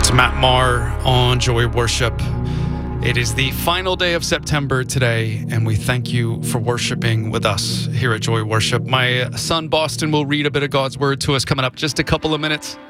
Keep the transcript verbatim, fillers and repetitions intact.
is Matt Maher on Joy Worship. It is the final day of September today, and we thank you for worshiping with us here at Joy Worship. My son Boston will read a bit of God's Word to us coming up just a couple of minutes.